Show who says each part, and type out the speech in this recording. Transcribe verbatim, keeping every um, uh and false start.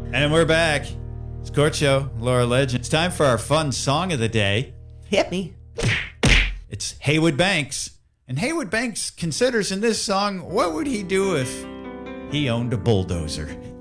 Speaker 1: And we're back. It's Court Show, Laura Legend. It's time for our fun song of the day.
Speaker 2: Hit me.
Speaker 1: It's Haywood Banks. And Haywood Banks considers in this song, what would he do if he owned a bulldozer?